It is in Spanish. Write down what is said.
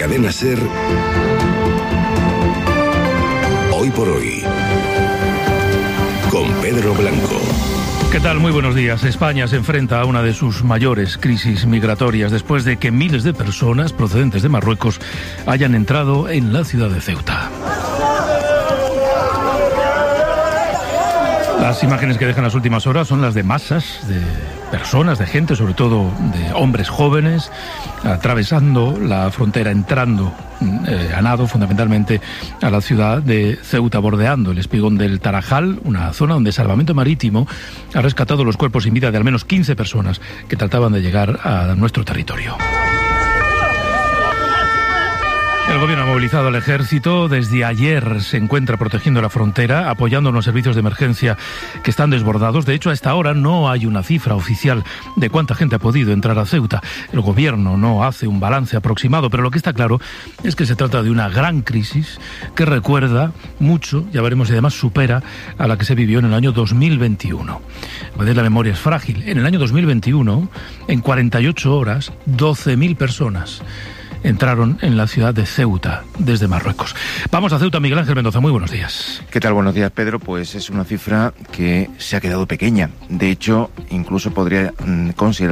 Cadena SER, Hoy por Hoy, con Pedro Blanco. ¿Qué tal? Muy buenos días. España se enfrenta a una de sus mayores crisis migratorias después de que miles de personas procedentes de Marruecos hayan entrado en la ciudad de Ceuta. Las imágenes que dejan las últimas horas son las de masas de personas, de gente, sobre todo de hombres jóvenes, atravesando la frontera, entrando a nado fundamentalmente a la ciudad de Ceuta, bordeando el espigón del Tarajal, una zona donde Salvamento Marítimo ha rescatado los cuerpos sin vida de al menos 15 personas que trataban de llegar a nuestro territorio. El gobierno ha movilizado al ejército. Desde ayer se encuentra protegiendo la frontera, apoyando a los servicios de emergencia que están desbordados. De hecho, a esta hora no hay una cifra oficial de cuánta gente ha podido entrar a Ceuta. El gobierno no hace un balance aproximado, pero lo que está claro es que se trata de una gran crisis que recuerda mucho, ya veremos si además supera a la que se vivió en el año 2021. A veces la memoria es frágil. En el año 2021, en 48 horas, 12.000 personas entraron en la ciudad de Ceuta desde Marruecos. Vamos a Ceuta, Miguel Ángel Mendoza, muy buenos días. ¿Qué tal? Buenos días, Pedro. Pues es una cifra que se ha quedado pequeña. De hecho, incluso podría considerar